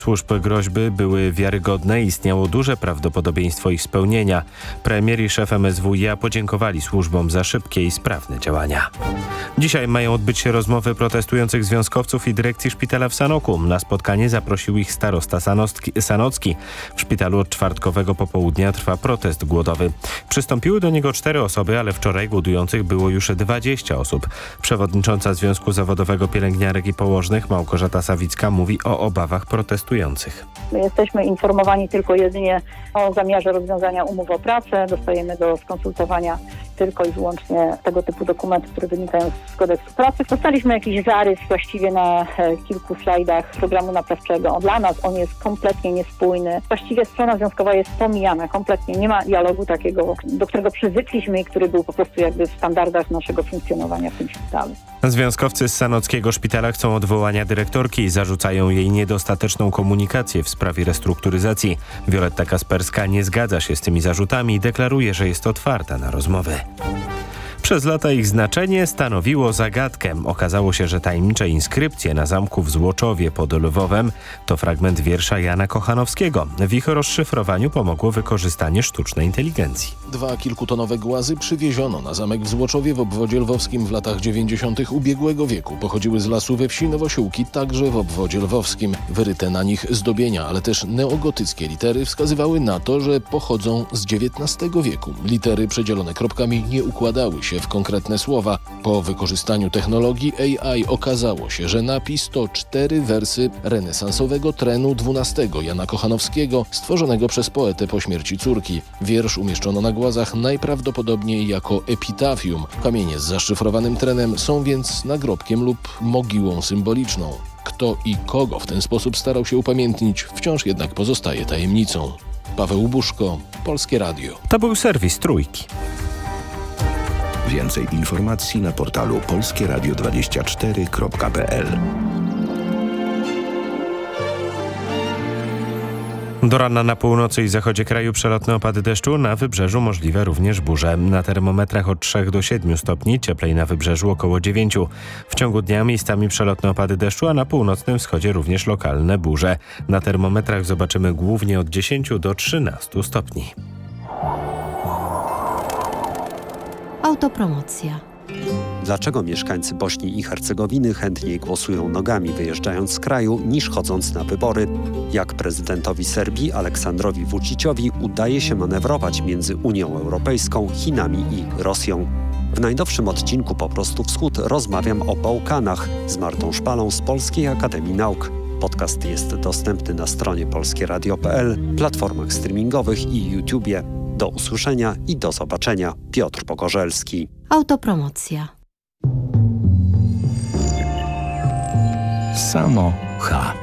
Służby groźby były wiarygodne i istniało duże prawdopodobieństwo ich spełnienia. Premier i szef MSWiA podziękowali służbom za szybkie i sprawne działania. Dzisiaj mają odbyć się rozmowy protestujących związkowców i dyrekcji szpitala w Sanoku. Na spotkanie zaprosił ich starosta sanocki. W szpitalu od czwartkowego popołudnia trwa protest głodowy. Przystąpiły do niego 4 osoby, ale wczoraj głodujących było już 20 osób. Przewodnicząca Związku Zawodowego Pielęgniarek i Położnych Małgorzata Sawicka mówi o obawach protestujących. My jesteśmy informowani tylko jedynie o zamiarze rozwiązania umów o pracę. Dostajemy do skonsultowania tylko i wyłącznie tego typu dokumenty, które wynikają z kodeksu pracy. Dostaliśmy jakiś zarys właściwie na kilku slajdach programu naprawczego. Dla nas on jest kompletnie niespójny. Właściwie strona związkowa jest pomijana kompletnie. Nie ma dialogu takiego, do którego przyzwykliśmy i który był po prostu jakby w standardach naszego funkcjonowania w tym szpitalu. Związkowcy z sanockiego szpitala chcą odwołania dyrektorki i zarzucają jej niedostateczną komunikację w sprawie restrukturyzacji. Wioletta Kasperska nie zgadza się z tymi zarzutami i deklaruje, że jest otwarta na rozmowy. Przez lata ich znaczenie stanowiło zagadkę. Okazało się, że tajemnicze inskrypcje na zamku w Złoczowie pod Lwowem to fragment wiersza Jana Kochanowskiego. W ich rozszyfrowaniu pomogło wykorzystanie sztucznej inteligencji. 2 kilkutonowe głazy przywieziono na zamek w Złoczowie w obwodzie lwowskim w latach 90. ubiegłego wieku. Pochodziły z lasu we wsi Nowosiłki, także w obwodzie lwowskim. Wyryte na nich zdobienia, ale też neogotyckie litery wskazywały na to, że pochodzą z XIX wieku. Litery przedzielone kropkami nie układały się w konkretne słowa. Po wykorzystaniu technologii AI okazało się, że napis to 4 wersy renesansowego trenu XII Jana Kochanowskiego, stworzonego przez poetę po śmierci córki. Wiersz umieszczono na głazach najprawdopodobniej jako epitafium. Kamienie z zaszyfrowanym trenem są więc nagrobkiem lub mogiłą symboliczną. Kto i kogo w ten sposób starał się upamiętnić, wciąż jednak pozostaje tajemnicą. Paweł Buszko, Polskie Radio. To był serwis Trójki. Więcej informacji na portalu polskieradio24.pl. Do rana na północy i zachodzie kraju przelotne opady deszczu, na wybrzeżu możliwe również burze. Na termometrach od 3 do 7 stopni, cieplej na wybrzeżu około 9. W ciągu dnia miejscami przelotne opady deszczu, a na północnym wschodzie również lokalne burze. Na termometrach zobaczymy głównie od 10 do 13 stopni. Autopromocja. Dlaczego mieszkańcy Bośni i Hercegowiny chętniej głosują nogami wyjeżdżając z kraju niż chodząc na wybory? Jak prezydentowi Serbii Aleksandrowi Vučićowi udaje się manewrować między Unią Europejską, Chinami i Rosją? W najnowszym odcinku Po prostu Wschód rozmawiam o Bałkanach z Martą Szpalą z Polskiej Akademii Nauk. Podcast jest dostępny na stronie polskieradio.pl, platformach streamingowych i YouTubie. Do usłyszenia i do zobaczenia. Piotr Pogorzelski. Autopromocja. Samo H.